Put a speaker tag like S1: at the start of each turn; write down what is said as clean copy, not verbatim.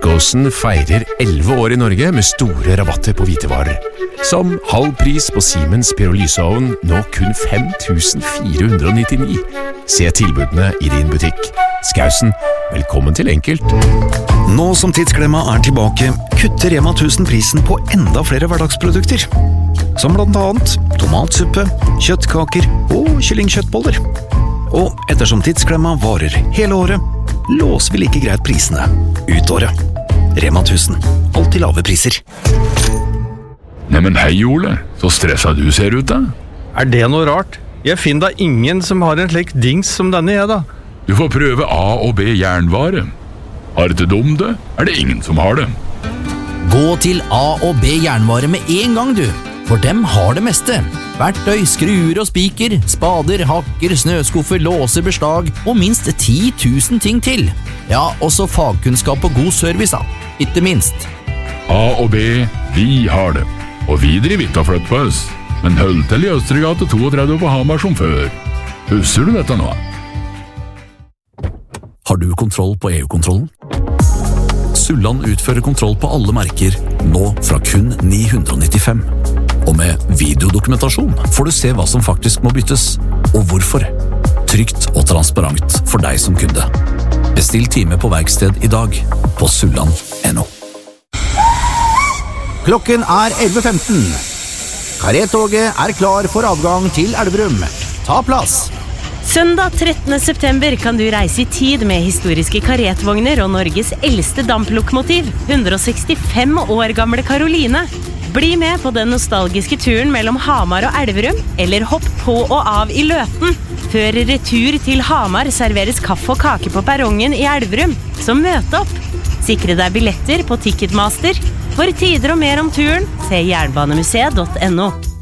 S1: Norskåsen feirer 11 år i Norge med store rabatter på hvitevarer. Som halv pris på Siemens pyrolyseovn, nå kun 5.499. Se tilbudene i din butikk. Skausen, velkommen til Enkelt.
S2: Nå som Tidsklemma tilbake, kutter Rema 1000 prisen på enda flere hverdagsprodukter. Som blant annet tomatsuppe, kjøttkaker og kyllingkjøttboller. Og ettersom Tidsklemma varer hele året, låser vi like greit prisene ut året. Rema 1000, alltid lave priser.
S3: Neimen hei Ole, så stresset du ser ut da.
S4: Det noe rart? Jeg finner da ingen som har en slik dings som denne jeg da.
S3: Du får prøve A og B jernvare. Har ikke dum det, det ingen som har det.
S5: Gå til A og B jernvare med en gang du, for dem har det meste. Verktøy, skruer og spiker, spader, hakker, snøskuffer, låser, beslag og minst 10 000 ting til. Ja, også fagkunnskap og god service da, ikke minst.
S3: A og B, vi har det. Og vi driver ikke å flytte på oss, men hold til i Østregate 32 på Hamar som før. Husker du dette nå?
S6: Har du kontroll på EU-kontrollen? Sulland utfører kontroll på alle merker, nå fra kun 995. Og med videodokumentasjon får du se hva som faktisk må byttes, og hvorfor. Trygt og transparent for deg som kunde. Bestill time på verksted i dag på sulland.no.
S7: Klokken 11:15. Karettoget klar for avgang til Elverum. Ta plass!
S8: Søndag 13. september kan du reise i tid med historiske karetvogner og Norges eldste damplokomotiv, 165 år gamle Karoline. Bli med på den nostalgiske turen mellom Hamar og Elverum, eller hopp på og av i Løten. Før retur til Hamar serveres kaffe og kake på perrongen i Elverum, så møt opp. Sikre deg billetter på Ticketmaster. For tider og mer om turen, se jernbanemuseet.no.